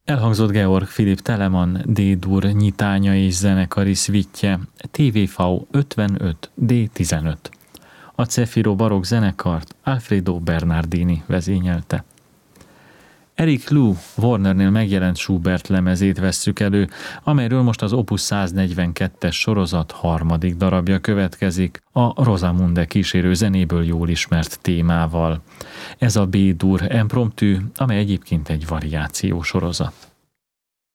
Elhangzott Georg Philipp Telemann D-dur nyitánya és zenekari szvittje, TVV 55 D15. A Cefiro barokk zenekart Alfredo Bernardini vezényelte. Eric Lu Warnernél megjelent Schubert lemezét vesszük elő, amelyről most az Opus 142-es sorozat harmadik darabja következik, a Rosamunde kísérő zenéből jól ismert témával. Ez a B-dur impromptu, amely egyébként egy variáció sorozat.